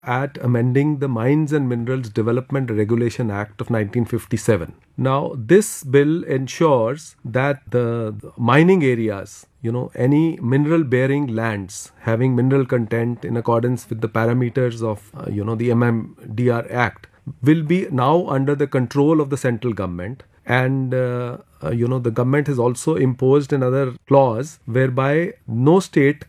at amending the Mines and Minerals Development Regulation Act of 1957. Now, this bill ensures that the mining areas, any mineral bearing lands having mineral content in accordance with the parameters of, the MMDR Act, will be now under the control of the central government. And the government has also imposed another clause whereby no state